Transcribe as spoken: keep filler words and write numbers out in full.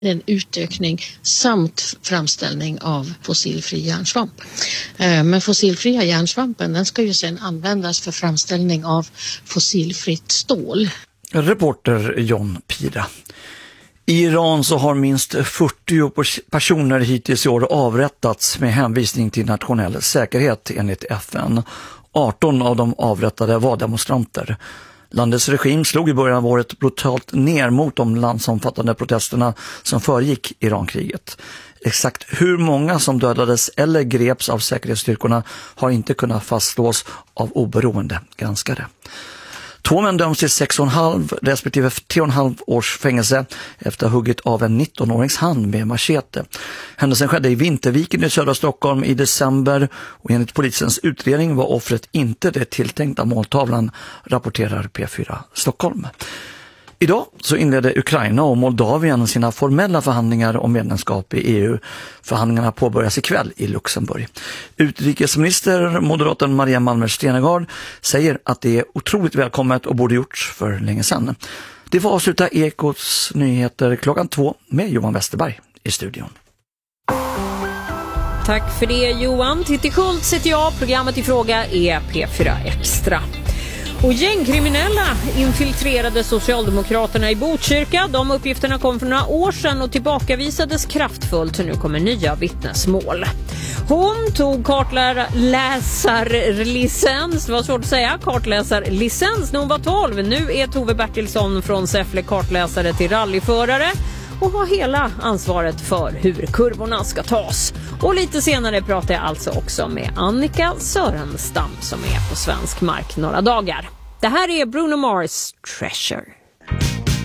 en utökning samt framställning av fossilfri järnsvamp. Men fossilfria järnsvampen, den ska ju sedan användas för framställning av fossilfritt stål. Reporter John Pira. I Iran så har minst fyrtio personer hittills i år avrättats med hänvisning till nationell säkerhet enligt F N. arton av de avrättade var demonstranter. Landets regim slog i början av året brutalt ner mot de landsomfattande protesterna som föregick Irankriget. Exakt hur många som dödades eller greps av säkerhetsstyrkorna har inte kunnat fastslås av oberoende granskare. Två män döms till sex och en halv respektive tre och en halv års fängelse efter att ha huggit av en nittonårings hand med machete. Händelsen skedde i Vinterviken i södra Stockholm i december och enligt polisens utredning var offret inte det tilltänkta måltavlan, rapporterar P fyra Stockholm. Idag så inledde Ukraina och Moldavien sina formella förhandlingar om medlemskap i E U. Förhandlingarna påbörjas ikväll i Luxemburg. Utrikesminister moderaten Maria Malmer Stenergard säger att det är otroligt välkommet och borde gjorts för länge sedan. Det får avsluta Ekots nyheter klockan två med Johan Westerberg i studion. Tack för det Johan. Titti Schultz heter jag. Programmet i fråga är P fyra Extra. Och gängkriminella infiltrerade Socialdemokraterna i Botkyrka. De uppgifterna kom för några år sedan och tillbakavisades kraftfullt. Nu kommer nya vittnesmål. Hon tog kartläsarlicens, det var svårt att säga, kartläsarlicens när hon var tolv. Nu är Tove Bertilsson från Säffle kartläsare till rallyförare och har hela ansvaret för hur kurvorna ska tas. Och lite senare pratar jag alltså också med Annika Sörenstam som är på svensk mark några dagar. Det här är Bruno Mars Treasure.